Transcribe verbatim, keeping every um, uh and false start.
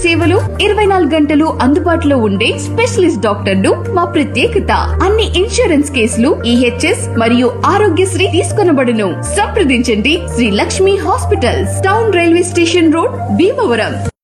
సేవలు ఇరవై నాలుగు గంటలు అందుబాటులో ఉండే స్పెషలిస్ట్ డాక్టర్లు మా ప్రత్యేకత. అన్ని ఇన్సూరెన్స్ కేసులు ఈహెచ్ఎస్ మరియు ఆరోగ్యశ్రీ తీసుకొనబడును. సంప్రదించండి Shri Lakshmi hospitals, town railway station road, Bhimavaram.